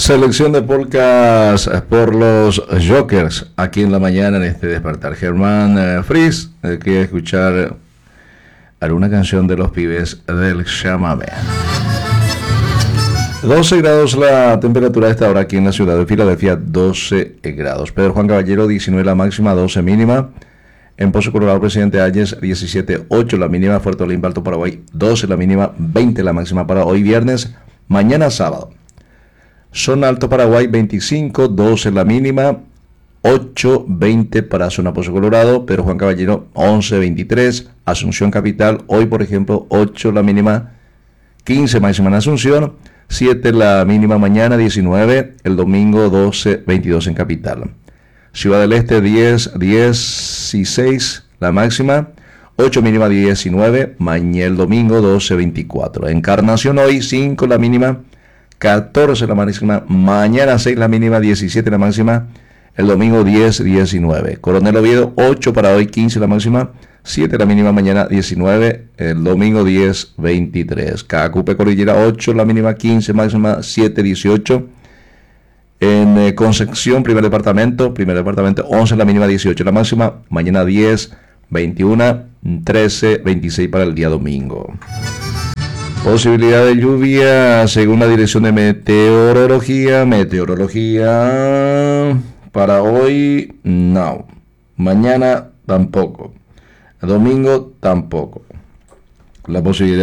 Selección de polcas por los Jokers aquí en la mañana en este despertar. Germán Fris quiere escuchar alguna canción de los pibes del chamamé. 12 grados la temperatura a esta hora aquí en la ciudad de Filadelfia, 12 grados. Pedro Juan Caballero, 19 la máxima, 12 mínima. En Pozo Colorado, Presidente Hayes, 17.8 la mínima. Puerto Limpa, Alto Paraguay, 12 la mínima, 20 la máxima para hoy viernes. Mañana sábado. Zona Alto Paraguay, 25, 12 la mínima, 8, 20 para Zona Pozo Colorado. Pedro Juan Caballero, 11, 23. Asunción Capital, hoy por ejemplo, 8 la mínima, 15 máxima en Asunción. 7 la mínima mañana, 19, el domingo 12, 22 en Capital. Ciudad del Este 10, 16 la máxima, 8 mínima 19, mañana el domingo 12, 24. Encarnación hoy 5 la mínima, 14 la máxima, mañana 6 la mínima, 17 la máxima, el domingo 10, 19. Coronel Oviedo 8 para hoy, 15 la máxima, 7 la mínima mañana, 19, el domingo 10, 23. Cacupe Cordillera 8 la mínima, 15 máxima, 7, 18. En Concepción, primer departamento 11 la mínima, 18 la máxima, mañana 10, 21, 13, 26 para el día domingo. Posibilidad de lluvia según la Dirección de Meteorología para hoy no, mañana tampoco, domingo tampoco. La posibilidad